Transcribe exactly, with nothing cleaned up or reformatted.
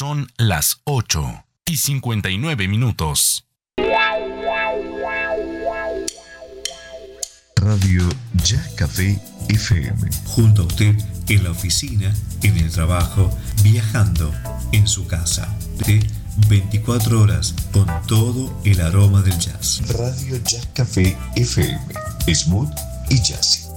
Son las ocho y cincuenta y nueve minutos. Radio Jazz Café F M. Junto a usted en la oficina, en el trabajo, viajando, en su casa. De veinticuatro horas con todo el aroma del jazz. Radio Jazz Café F M. Smooth y jazzy.